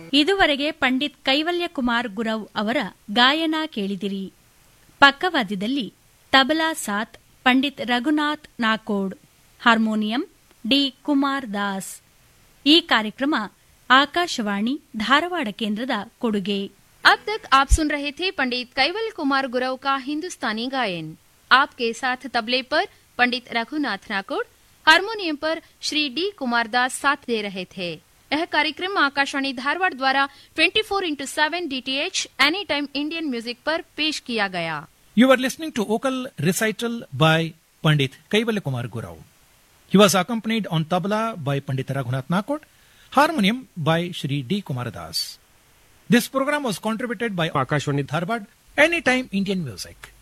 ಇದುವರೆಗೆ ಪಂಡಿತ್ ಕೈವಲ್ಯ ಕುಮಾರ್ ಗುರವ್ ಅವರ ಗಾಯನ ಕೇಳಿದಿರಿ. ಪಕ್ಕವಾದ್ಯದಲ್ಲಿ ತಬಲಾ ಸಾತ್ ಪಂಡಿತ್ ರಘುನಾಥ್ ನಾಕೋಡ್, ಹಾರ್ಮೋನಿಯಂ ಡಿ ಕುಮಾರ್ ದಾಸ್. ಈ ಕಾರ್ಯಕ್ರಮ ಆಕಾಶವಾಣಿ ಧಾರವಾಡ ಕೇಂದ್ರದ ಕೊಡುಗೆ. अब तक आप सुन रहे थे पंडित कैवल्य कुमार गुरव का हिंदुस्तानी गायन. आपके साथ तबले पर पंडित रघुनाथ नाकोड, हारमोनियम पर श्री डी कुमारदास साथ दे रहे थे. यह कार्यक्रम आकाशवाणी धारवाड़ द्वारा 24/7 DTH any time Indian music पर पेश किया गया. You are listening to vocal recital by Pandit Kaivalya Kumar Gurav. He was accompanied on tabla by Pandit Raghunath Nakod, harmonium by Shri D. Kumaradas. This program was contributed by Akashwani Dharwad, Anytime Indian Music.